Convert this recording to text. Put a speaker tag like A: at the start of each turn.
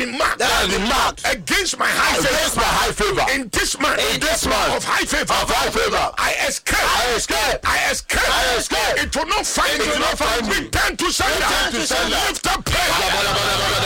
A: marked
B: against my high favor. In this month of high favor, I escape. It will not find me. Return to sender. Lift up prayer.